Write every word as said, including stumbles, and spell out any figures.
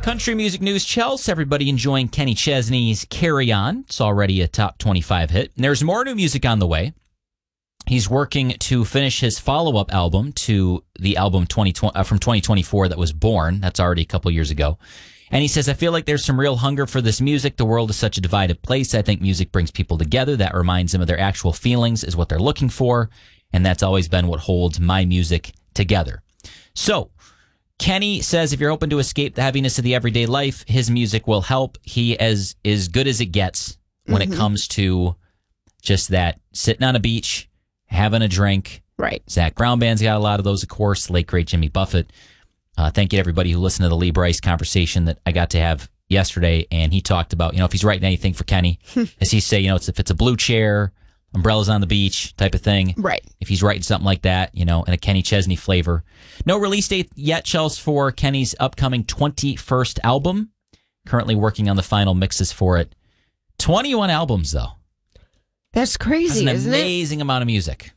Country music news, Chelsea. Everybody enjoying Kenny Chesney's Carry On. It's already a top twenty-five hit. And there's more new music on the way. He's working to finish his follow-up album to the album twenty twenty, uh, from twenty twenty-four that was Born. That's already a couple years ago. And he says, I feel like there's some real hunger for this music. The world is such a divided place. I think music brings people together. That reminds them of their actual feelings is what they're looking for. And that's always been what holds my music together. So, Kenny says if you're open to escape the heaviness of the everyday life, his music will help. He is as good as it gets when mm-hmm. it comes to just that sitting on a beach, having a drink. Right. Zach Brown Band's got a lot of those, of course. Late, great Jimmy Buffett. Uh, thank you to everybody who listened to the Lee Bryce conversation that I got to have yesterday. And he talked about, you know, if he's writing anything for Kenny, as he say, you know, it's, if it's a blue chair, umbrellas on the beach type of thing. Right. If he's writing something like that, you know, in a Kenny Chesney flavor. No release date yet, Chels, for Kenny's upcoming twenty-first album. Currently working on the final mixes for it. twenty-one albums, though. That's crazy, That's an isn't amazing it? amount of music.